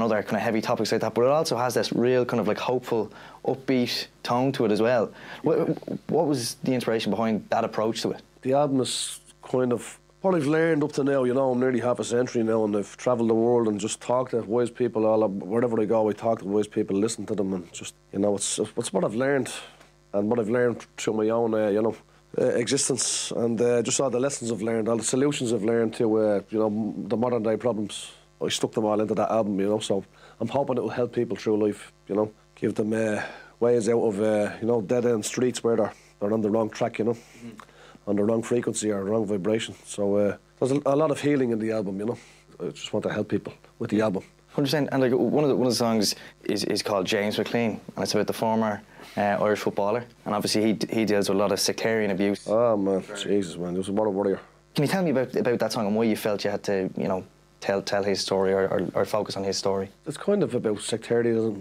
other kind of heavy topics like that, but it also has this real kind of like hopeful, upbeat tone to it as well. What was the inspiration behind that approach to it? The album is kind of what I've learned up to now. You know, I'm nearly half a century now, and I've travelled the world and just talked to wise people. Wherever I go, I talk to wise people, listen to them, and just, you know, it's what I've learned, and what I've learned through my own, you know, existence, and just all the lessons I've learned, all the solutions I've learned to, you know, the modern day problems. I stuck them all into that album, you know. So I'm hoping it will help people through life, you know, give them ways out of, you know, dead end streets where they're on the wrong track, you know. On the wrong frequency or wrong vibration. So there's a lot of healing in the album, you know. I just want to help people with the album. 100%. And like one of the songs is called James McLean, and it's about the former Irish footballer. And obviously he deals with a lot of sectarian abuse. Oh man, Jesus man, what a warrior. Can you tell me about that song and why you felt you had to, you know, tell his story or focus on his story? It's kind of about sectarianism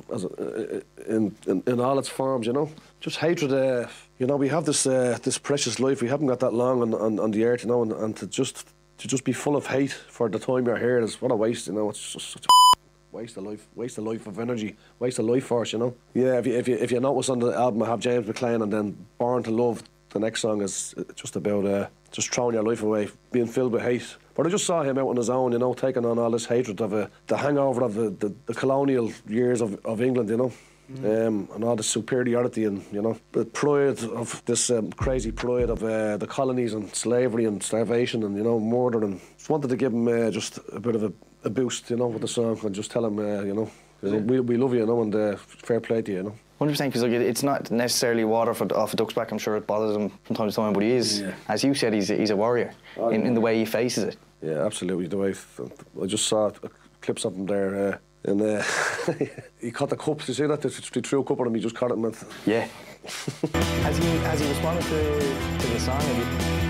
in all its forms, you know. Just hatred. You know, we have this precious life. We haven't got that long on the earth, you know, and to just be full of hate for the time you're here is what a waste, you know. It's just such a waste of life of energy, waste of life force, you know. Yeah, if you notice on the album, I have James McLean, and then Born to Love. The next song is just about just throwing your life away, being filled with hate. But I just saw him out on his own, you know, taking on all this hatred of the hangover of the colonial years of England, you know. And all the superiority and, you know, the pride of this crazy pride of the colonies and slavery and starvation and, you know, murder. And just wanted to give him just a bit of a boost, you know, with the song, and just tell him, you know, we love you, you know, and fair play to you, you know. 100%, because like, it's not necessarily water off a duck's back. I'm sure it bothers him from time to time, but he is, as you said, he's a warrior in the way he faces it. Yeah, absolutely. The way I just saw clips of him there, and he caught the cup. Did you see that? They threw a cup at him. He just caught it, man. Yeah. Has he responded to the song?